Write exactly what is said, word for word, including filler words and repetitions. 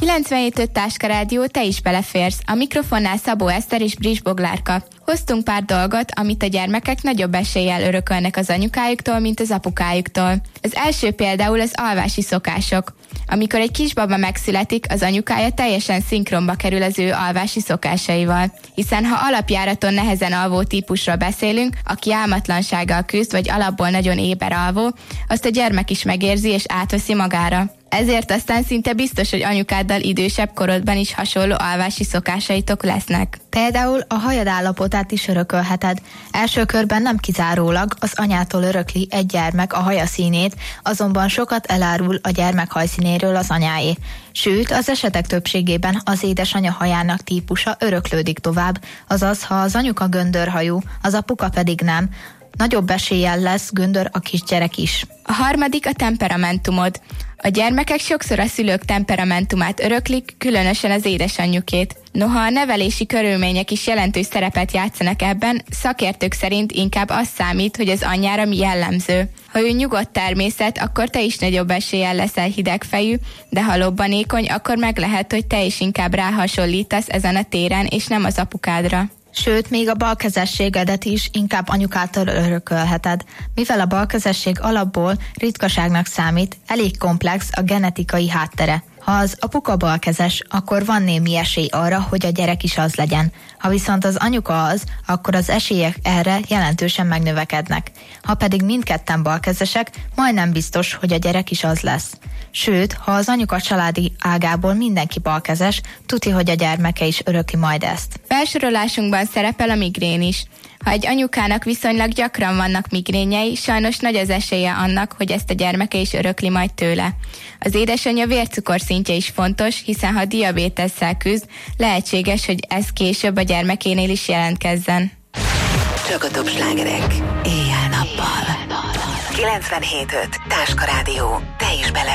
kilencvenhét öt Táska Rádió, te is beleférsz. A mikrofonnál Szabó Eszter és Bris Boglárka. Hoztunk pár dolgot, amit a gyermekek nagyobb eséllyel örökölnek az anyukájuktól, mint az apukájuktól. Az első például az alvási szokások. Amikor egy kisbaba megszületik, az anyukája teljesen szinkronba kerül az ő alvási szokásaival. Hiszen ha alapjáraton nehezen alvó típusról beszélünk, aki álmatlansággal küzd, vagy alapból nagyon éber alvó, azt a gyermek is megérzi és átveszi magára. Ezért aztán szinte biztos, hogy anyukáddal idősebb korodban is hasonló alvási szokásaitok lesznek. Például a hajad állapotát is örökölheted. Első körben nem kizárólag az anyától örökli egy gyermek a haja színét, azonban sokat elárul a gyermek hajszínéről az anyáé. Sőt, az esetek többségében az édesanya hajának típusa öröklődik tovább, azaz ha az anyuka göndörhajú, az apuka pedig nem, nagyobb eséllyel lesz göndör a kisgyerek is. A harmadik a temperamentumod. A gyermekek sokszor a szülők temperamentumát öröklik, különösen az édesanyjukét. Noha a nevelési körülmények is jelentős szerepet játszanak ebben, szakértők szerint inkább az számít, hogy az anyjára mi jellemző. Ha ő nyugodt természet, akkor te is nagyobb eséllyel leszel hidegfejű, de ha lobbanékony, akkor meg lehet, hogy te is inkább ráhasonlítasz ezen a téren, és nem az apukádra. Sőt, még a balkezességedet is inkább anyukától örökölheted. Mivel a balkezesség alapból ritkaságnak számít, elég komplex a genetikai háttere. Ha az apuka balkezes, akkor van némi esély arra, hogy a gyerek is az legyen. Ha viszont az anyuka az, akkor az esélyek erre jelentősen megnövekednek. Ha pedig mindketten balkezesek, majdnem biztos, hogy a gyerek is az lesz. Sőt, ha az anyuka családi ágából mindenki balkezes, tuti, hogy a gyermeke is örökli majd ezt. Felsorolásunkban szerepel a migrén is. Ha egy anyukának viszonylag gyakran vannak migrényei, sajnos nagy az esélye annak, hogy ezt a gyermeke is örökli majd tőle. Az édesanyja vércukorszintje is fontos, hiszen ha diabétesszel küzd, lehetséges, hogy ez később a gyermekénél is jelentkezzen. Csak a top slágerek éjjel-nappal. kilencvenhét öt Táska Rádió, te is bele